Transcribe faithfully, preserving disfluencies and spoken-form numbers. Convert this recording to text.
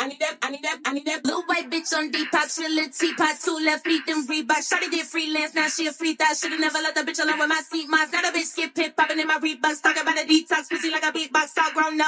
I need that, I need that, I need that blue white bitch on Depop. She a little teapot, two left feet, them Reebok. Shawty did freelance, now she a free thought. Shoulda never let the bitch alone with my seat moss. Now the bitch get pit popping in my Reeboks. Talking about a detox, pussy like a beatbox, all grown up.